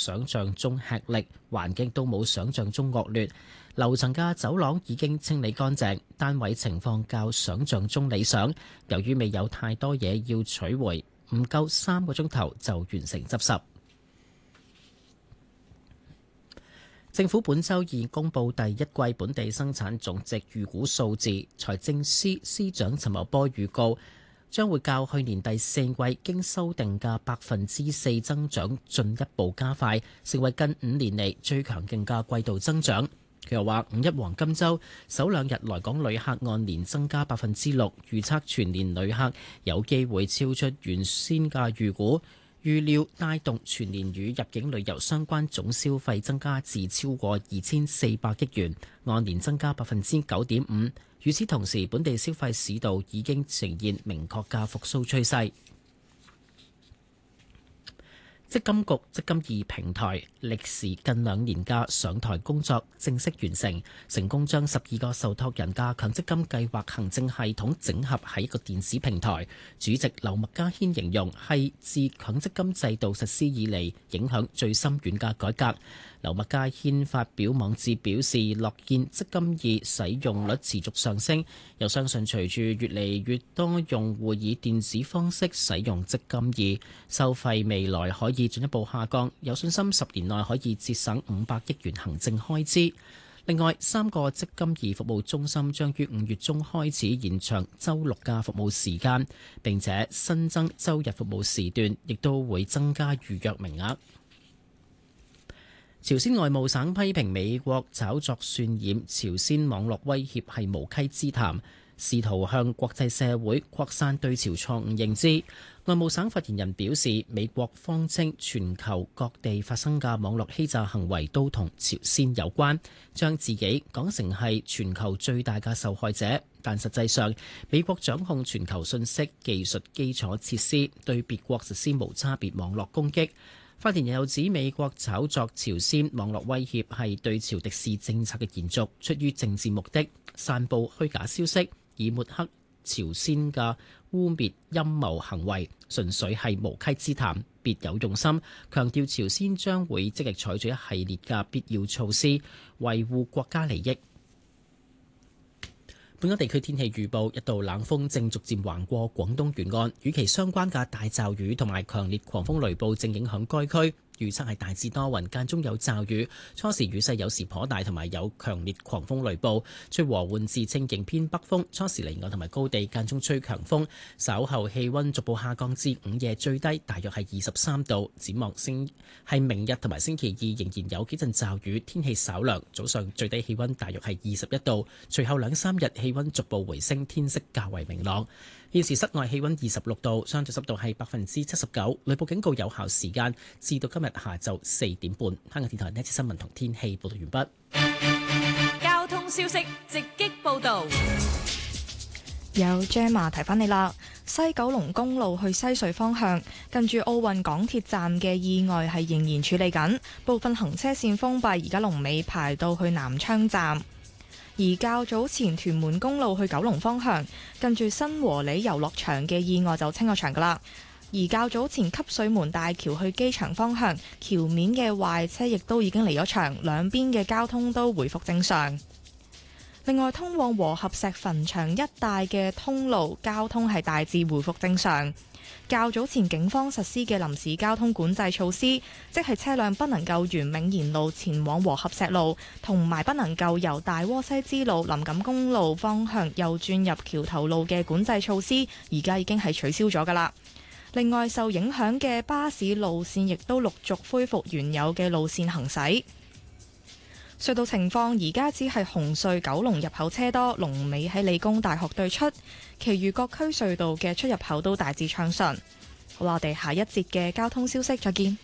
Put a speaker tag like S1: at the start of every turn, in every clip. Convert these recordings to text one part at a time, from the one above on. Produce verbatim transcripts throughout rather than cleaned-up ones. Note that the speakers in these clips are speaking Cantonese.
S1: 想象中吃力，環境都冇想象中惡劣。樓層嘅走廊已經清理乾淨，單位情況較想象中理想。由於未有太多嘢要取回，唔夠三個鐘頭就完成執拾。政府本週二公布第一季本地生產總值預估數字，財政司司長陳茂波預告將會較去年第四季經修訂嘅百分之四增長進一步加快，成為近五年嚟最強勁嘅季度增長。佢又話五一黃金週首兩日來港旅客按年增加百分之六，預測全年旅客有機會超出原先嘅預估。預料帶動全年與入境旅遊相關總消費增加至超過二千四百億元，按年增加百分之九點五。與此同時，本地消費市道已經呈現明確嘅復甦趨勢。積金局積金易平台歷時近兩年嘅上台工作正式完成，成功將十二個受託人嘅強積金計劃行政系統整合喺一個電子平台。主席劉麥嘉軒形容係自強積金制度實施以嚟影響最深遠嘅改革。劉麥嘉軒發表網誌表示，樂見積金易使用率持續上升，又相信隨住越嚟越多用戶以電子方式使用積金易，收費未來可以進一步下降，有信心十年內可以節省五百億元行政開支。另外，三個積金易服務中心將於五月中開始延長週六嘅服務時間，並且新增週日服務時段，亦都會增加預約名額。朝鮮外務省批評美國炒作渲染朝鮮網絡威脅係無稽之談，試圖向國際社會擴散對朝錯誤認知。外務省發言人表示，美國謊稱全球各地發生嘅網絡欺詐行為都同朝鮮有關，將自己講成係全球最大嘅受害者，但實際上美國掌控全球信息技術基礎設施，對別國實施無差別網絡攻擊。發言人又指，美國炒作朝鮮網絡威脅係對朝敵視政策嘅延續，出於政治目的，散佈虛假消息，以抹黑朝鮮嘅污蔑陰謀行為，純粹係無稽之談，別有用心。強調朝鮮將會積極採取一系列嘅必要措施，維護國家利益。本港地區天氣預報，一道冷鋒正逐漸橫過廣東沿岸，與其相關嘅大驟雨同埋強烈狂風雷暴正影響該區。預測係大致多雲，間中有驟雨，初時雨勢有時頗大，同埋有強烈狂風雷暴。吹和緩至清勁偏北風，初時離岸同埋高地間中吹強風。稍後氣溫逐步下降至午夜最低大約係二十三度。展望星係明日同埋星期二仍然有幾陣驟雨，天氣稍涼，早上最低氣溫大約係二十一度。隨後兩三日氣溫逐步回升，天色較為明朗。現時室外氣溫二十六度，相對濕度係百分之七十九，雷暴警告有效時間至到今日下晝四點半。香港電台呢次新聞同天氣報道完
S2: 畢。交通消息直擊報道，
S3: 有 Gemma 提翻你啦。西九龍公路去西隧方向，近住奧運港鐵站嘅意外係仍然處理緊，部分行車線封閉，而家龍尾排到去南昌站。而較早前屯門公路去九龍方向，近住新和里遊樂場嘅意外就清咗場噶啦。而較早前汲水門大橋去機場方向，橋面嘅壞車亦都已經離咗場，兩邊嘅交通都回復正常。另外，通往和合石墳場一帶嘅通路交通係大致回復正常。較早前警方實施嘅臨時交通管制措施，即係車輛不能夠沿永賢路前往和合石路，同埋不能夠由大窩西支路林錦公路方向右轉入橋頭路嘅管制措施，而家已經係取消咗㗎喇。另外，受影響嘅巴士路線亦都陸續恢復原有嘅路線行駛。隧道情況，而家只係紅隧九龍入口車多，龍尾喺理工大學對出，其餘各區隧道嘅出入口都大致暢順。好啦，我哋下一節嘅交通消息再見。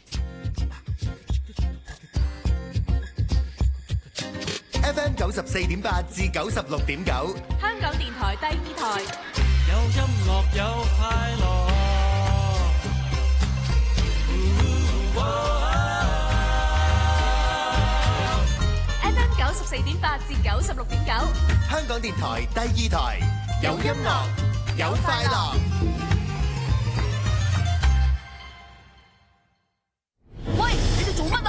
S4: F M 九十四點八至九十六點九，
S2: 香港電台第二台，
S5: 有音樂有快樂。
S2: 九十四點八至九十六點九，
S4: 香港電台第二台，有音樂有快樂。